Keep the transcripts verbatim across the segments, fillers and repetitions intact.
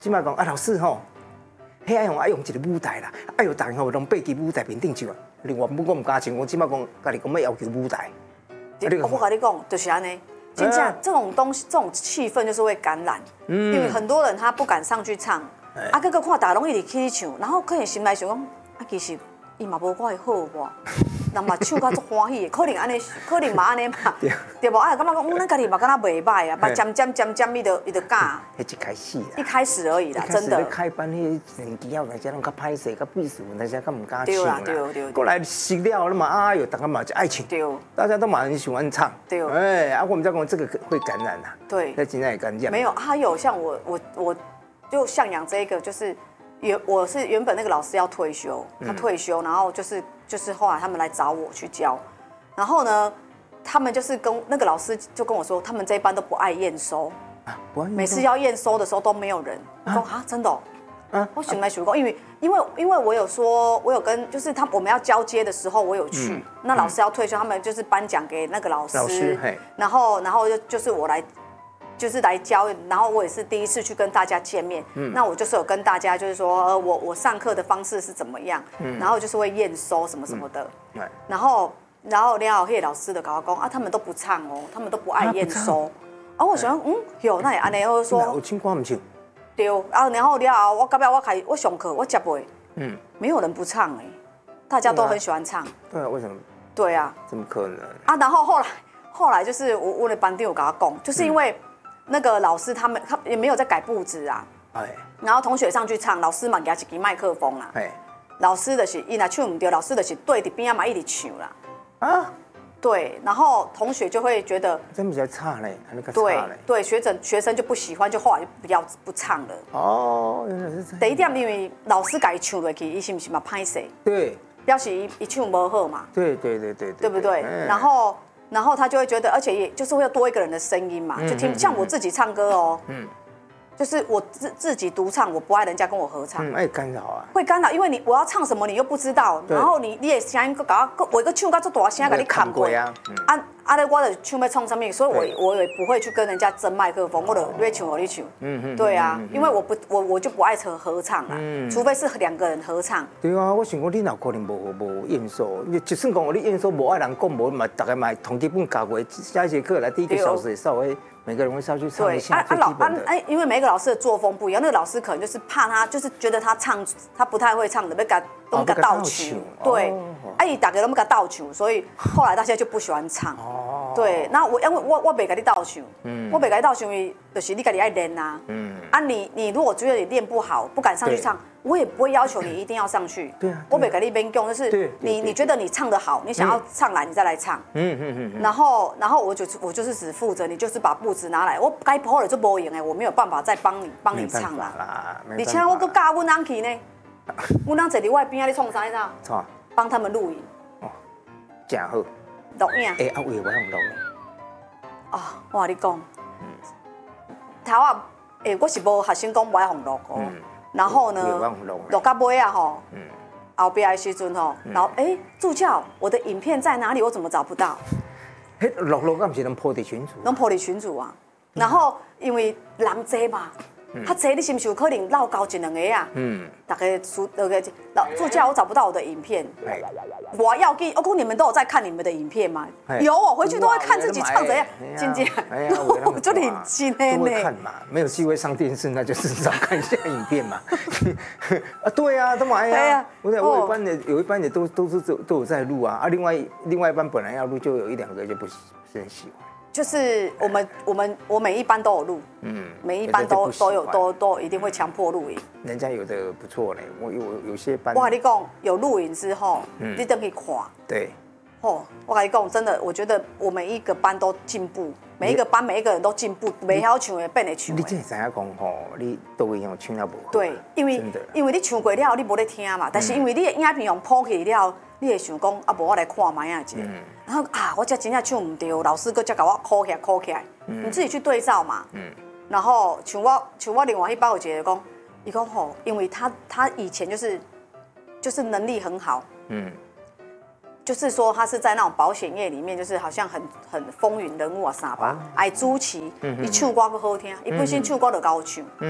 即摆讲啊，老师吼，迄爱用爱用一个舞台啦，哎呦，大家吼拢爬去舞台面顶上啊。另外，我唔敢唱，我即摆讲，家己讲要要求舞台。 我跟你讲，就是安尼。真正这种东西，这种气氛就是会感染，因为很多人他不敢上去唱，啊，哥哥看大家拢一直起唱，然后可能心内想讲，啊，其实伊嘛无我的好无，人嘛唱甲足欢喜，可能安尼，可能嘛安尼嘛，对无？啊，感觉讲，嗯，咱家己嘛敢若袂歹啊，把渐渐渐渐伊就伊就教。 迄一开始啦， 一开始而已啦，真的。 开班迄年纪啊，大家拢较歹势，较避暑，大家较唔敢唱啦。 对啦，对。过来熟了，那么哎呦，大家嘛就爱唱。 对。 大家都嘛很喜欢唱。 对。 哎，啊，我们在讲这个会感染呐。 对。 那现在也感染。 没有，还有像我我我，就向阳这个就是。原我是原本那个老师要退休，他退休，然后就是就是后来他们来找我去教，然后呢，他们就是跟那个老师就跟我说，他们这一班都不爱验收，啊，不爱每次要验收的时候都没有人。我说啊，真的、哦？啊，我想来想过，因为因为因为我有说，我有跟就是他我们要交接的时候，我有去，嗯、那老师要退休，他们就是颁奖给那个老师， 老师然后然后就就是我来。就是来教，然后我也是第一次去跟大家见面。嗯，那我就是有跟大家就是说，呃，我我上课的方式是怎么样，嗯，然后就是会验收什么什么的。嗯、然后然后然后那老师的搞讲啊，他们都不唱哦，他们都不爱验收。啊，我想嗯，有那也安尼，我说有唱歌唔唱？ 对，啊，然后了后我到尾我开我上课我接袂，嗯，没有人不唱哎，大家都很喜欢唱。 对啊，为什么？ 对啊， 怎么可能？ 啊，然后后来后来就是我我的班长有跟他讲，就是因为。那个老师他们他也没有在改布置啊，哎，然后同学上去唱，老师嘛给他一支麦克风啦，哎，老师的是伊那唱唔对，老师的是对伫边啊嘛一直唱啦，啊，对，然后同学就会觉得真比较差嘞，那个对对，学生学生就不喜欢，就后来就不要不唱了。 哦，原来是这样。 第一点，因为老师改唱落去，伊是不是嘛歹势？ 对， 表示伊伊唱无好嘛。 对对对对对不对？然后。然后他就会觉得，而且也就是会有多一个人的声音嘛，就听像我自己唱歌哦，嗯，就是我自自己独唱，我不爱人家跟我合唱， 嗯，会干扰啊， 会干扰，因为你我要唱什么你又不知道，然后你你也声音搞我我一个唱到做大声给你砍过啊，啊啊咧我的唱要唱什么，所以我我也不会去跟人家争麦克风，我就越唱我你唱，嗯嗯，对啊，因为我不我我就不爱合合唱啦，除非是两个人合唱。 对啊，我想讲你哪可能无无验收，就算讲你验收无爱人讲无嘛，大概嘛同基本教过，下一节课来第一个小时稍微。每个人会上去唱一下最基本的。 哎，因为每个老师的作风不一样，那个老师可能就是怕他，就是觉得他唱他不太会唱的，被给都给倒唱。对，哎，伊大家都给倒唱，所以后来大家就不喜欢唱。哦。对，那我因为我我袂给你倒唱，我袂给你倒唱，因为就是你家己爱练啊。嗯。啊，你你如果觉得你练不好，不敢上去唱，我也不会要求你一定要上去。对啊。我袂给你勉强，就是你你觉得你唱得好，你想要上来，你再来唱。嗯嗯嗯。然后然后我就我就是只负责，你就是把布子拿来，我该播的就播赢哎，我没有办法再帮你帮你唱啦。而且我搁教阮翁去呢，阮翁坐伫我边仔，你创啥呢？创。帮他们录影。哦， 真好。 录影。 哎，啊有我用录。 啊，我跟你讲，头啊，哎，我是无学生讲不爱用录哦。然后呢，录到尾啊吼，后边的时阵吼，然后哎，助教，我的影片在哪里？我怎么找不到？ 迄录录敢不是能破伫群组？ 能破伫群组啊。然后因为人多嘛，他多你是不是有可能绕高一两个啊？嗯，大概助那个老助教，我找不到我的影片。我要给，我讲你们都有在看你们的影片吗？有，我回去都会看自己唱怎样，真的。我就很惊呢。 都会看嘛，没有机会上电视，那就是至少看一下影片嘛。啊，对啊，都买呀。我我有一班的，有一班的都都是都都有在录啊。啊，另外另外一班本来要录，就有一两个就不是不是很喜欢。 就是我们我们我每一班都有录，嗯，每一班都都有都都一定会强迫录影。 人家有的不错嘞，我有有些班。 我跟你讲，有录影之后，嗯、你等可以看。 对。 哦，我跟你讲，真的，我觉得我每一个班都进步，每一个班每一个人都进步，没晓唱的变会唱的。 你真知影讲吼，你都会用唱了无？ 对，因为因为你唱过了，你无咧听嘛，但是因为你的影片用播起了，你会想讲啊，无我来看卖啊，一个。然后啊，我这真正唱唔对，老师搁再甲我考起来考起来，你自己去对照嘛。嗯。然后像我像我另外一班有一个讲，伊讲吼，因为他他以前就是就是能力很好，嗯。就是说他是在那种保险业里面，就是好像很很风云人物啊啥吧，爱主持，伊唱歌阁好听，伊本身唱歌就高唱，嗯，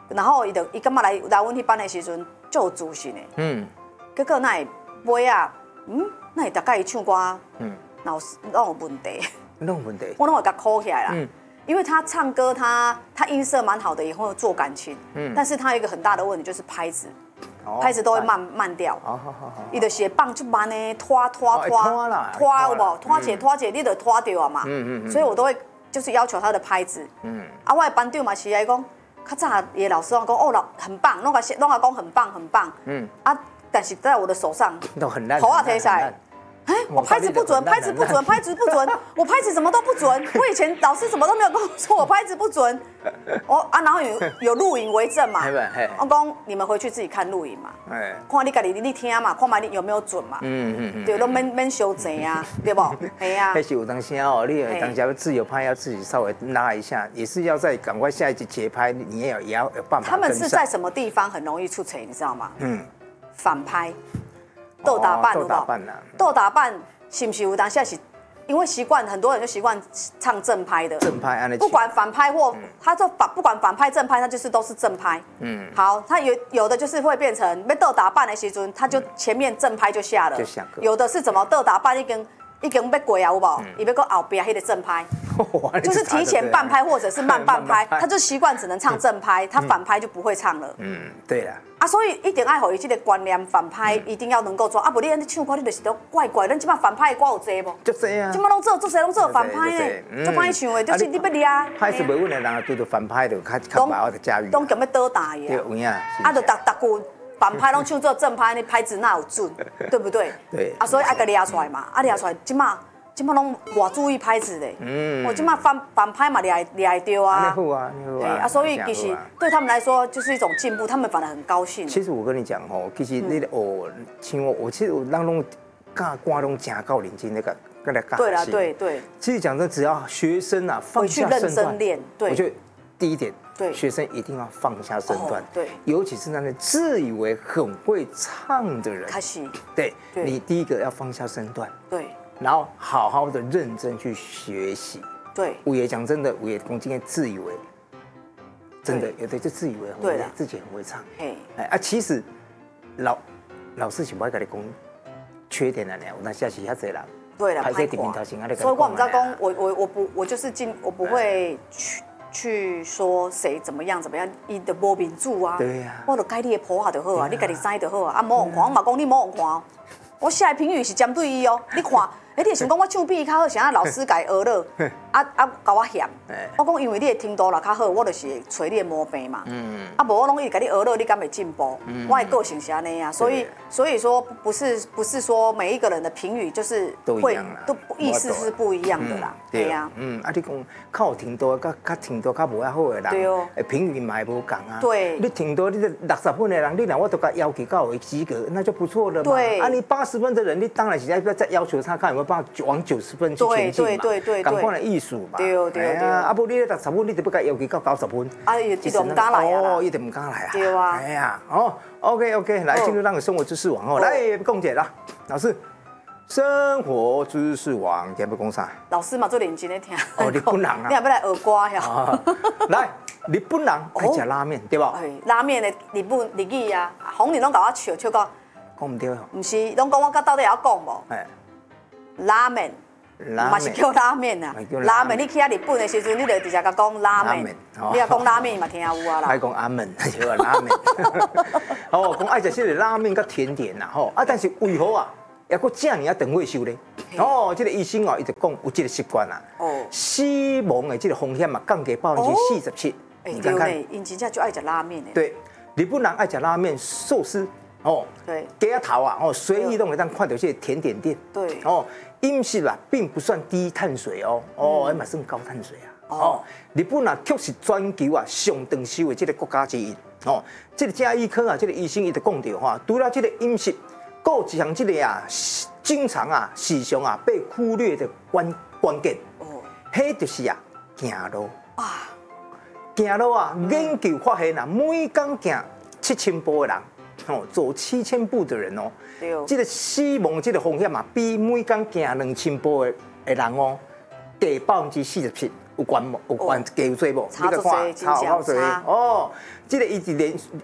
然后伊就伊感觉来来阮迄班的时阵就有自信的，嗯，结果那会尾啊，嗯，那会大概伊唱歌，嗯，老师拢有问题， 拢有问题， 我拢会甲考起来啦，嗯，因为他唱歌他他音色蛮好的，也会做感情，嗯，但是他有一个很大的问题就是拍子。拍子都会慢慢掉，伊就写棒就慢呢，拖拖拖拖有无？拖起拖起，你就拖掉啊嘛。嗯嗯。所以我都会就是要求他的拍子。嗯。啊，我的班长嘛是来讲，较早也老师讲哦老很棒，拢个拢个讲很棒很棒。嗯。啊，但是在我的手上， 都很烂。 头啊贴下来。哎，我拍子不准，拍子不准，拍子不准，我拍子怎么都不准。我以前老师怎么都没有跟我说我拍子不准。我啊，然后有有录影为证嘛。我讲你们回去自己看录影嘛。哎。看你家己你听嘛，看嘛你有没有准嘛。嗯嗯嗯。对，都免免修正啊，对不？哎呀。 但是有当时哦，你有当时要自由拍，要自己稍微拉一下，也是要再赶快下一集节拍，你也要也要有办法。 他们是在什么地方很容易出错，你知道吗？嗯。反拍。斗打扮， 斗打扮呐， 斗打扮是不是有当下是，因为习惯很多人就习惯唱正拍的， 正拍， 不管反拍或他就反不管反拍正拍，他就是都是正拍。嗯，好，他有有的就是会变成被斗打扮的时阵，他就前面正拍就下了，有的是怎么斗打扮一根。已经要过啊，有无？伊要搁后边迄个正拍，就是提前半拍或者是慢半拍，他就习惯只能唱正拍，他反拍就不会唱了。嗯， 对啦。 啊，所以一定爱予伊这个观念，反拍一定要能够做。啊，不然你唱歌你就是都怪怪，咱即摆反拍的歌有济无？ 足济啊！ 即摆拢做做谁拢做反拍呢？足歹唱的，就是你要抓。 拍是袂稳的人，对着反拍就较较把握的驾驭。 拢叫要倒大的。 对，有影。 啊，就逐逐句。反拍拢唱做正拍，你拍子哪有准？对不对？ 对。 啊，所以爱个抓出来嘛，啊抓出来，即摆。今麦拢偌注意拍子嘞，嗯，我今麦反反拍嘛，抓抓丢啊， 好啊， 对啊，所以其实对他们来说就是一种进步，他们反而很高兴。 其实我跟你讲吼，其实你哦，像我，我其实我让拢教歌拢真够认真那个，个来教。 对啦，对对。 其实讲真，只要学生啊放下身段， 认真练，对， 我觉得第一点， 对， 学生一定要放下身段， 对， 尤其是那些自以为很会唱的人， 开始， 对，你第一个要放下身段， 对。 然后好好的认真去学习。 对， 我也讲真的，我也讲今天自以为，真的有的就自以为很会，自己很会唱。哎啊，其实老老师是不爱跟你讲缺点的呢，那下是遐济人。 对啦， 拍摄底面头前，所以我唔知讲，我我我不我就是进，我不会去去说谁怎么样怎么样，伊就无民主啊。 对呀。 我就改你的谱下就好啊，你家己知就好啊。啊，无用看，我嘛讲你无用看。我写的评语是针对伊哦，你看，哎，你想讲我唱比伊较好，啥老师家学了，啊啊，甲我嫌。我讲因为你的听度啦较好，我就是会找你的毛病嘛。嗯。啊，无我拢一直甲你学了，你敢会进步？嗯。我的个性是安尼啊，所以所以说不是不是说每一个人的评语就是会都意思是不一样的啦。对呀。 嗯，啊，你讲较有听度，甲较听度较无遐好的人，对哦，评语嘛会无共啊。 对。 你听度你这六十分的人，你若我都甲要求到为及格，那就不错了嘛。 对。 啊，你八十分的人，你当然是要再要求他看有没有办法往九十分去前进嘛。对对对对。赶快的艺术嘛。 对对对。 啊，不你六十分，你就不该要求到九十分。 啊，伊就唔敢来啊。 哦，伊就唔敢来啊。 对啊。 哎呀，哦 ，OK OK， 来进入那个生活知识网哦，来共解啦，老师。生活知识网，今要讲啥？ 老师嘛，做认真咧听。 哦，日本人啊。 你也要来学歌呀？ 来，日本人爱食拉面，对吧？ 拉面的日本日语啊，红你拢甲我笑笑讲。 讲唔对哦。 唔是，拢讲我到底会晓讲无？哎。拉面。嘛是叫拉面啊。拉面，你去啊日本的时阵，你就直接甲讲拉面。你若讲拉面嘛，听有啊啦。 爱讲阿门，就拉面。哦，讲爱食些拉面甲甜点呐，吼啊，但是为何啊？也搁这样啊，长退休咧。哦，这个医生哦，伊就讲有这个习惯啊。哦。死亡的这个风险嘛，降低百分之四十七。 你看看，因真正就爱食拉面的。 对，日本人爱食拉面、寿司。哦。对。街头啊，哦，随意都会当看到这些甜点店。 对。 哦，饮食啊，并不算低碳水哦。哦，还嘛算高碳水啊。哦。日本啊，确实全球啊上长寿的这个国家之一。哦，这个加医科啊，这个医生伊就讲到哈，除了这个饮食。够一项这个啊，经常啊，时常啊被忽略的关关键，哦，迄就是啊，行路啊，行路啊，研究发现啊，每天行七千步的人，哦，走七千步的人哦，对，这个死亡这个风险啊，比每天行两千步的的人哦，低百分之四十七。 有关无？有关加有做无？ 差足多，真正差。 哦，这个伊一连